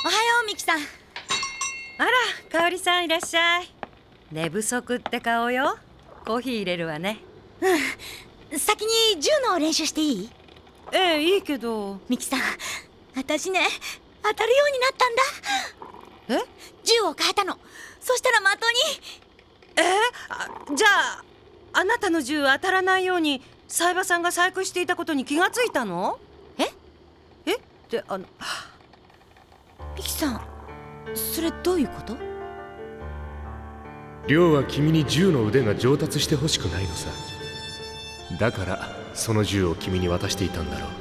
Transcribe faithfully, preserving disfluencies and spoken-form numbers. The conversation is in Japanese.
おはようミキさん。 あら、香織さんいらっしゃい。寝不足って顔よ。コーヒー入れるわね。 うん、先に銃の練習していい？ ええ、いいけど。 ミキさん、私ね、当たるようになったんだ。 え？ 銃を変えたの。そしたら的に。 えあじゃああなたの銃当たらないように冴羽さんが細工していたことに気がついたの？ ええってあのミキさん、それどういうこと？ 亮は君に銃の腕が上達してほしくないのさ。だからその銃を君に渡していたんだろう。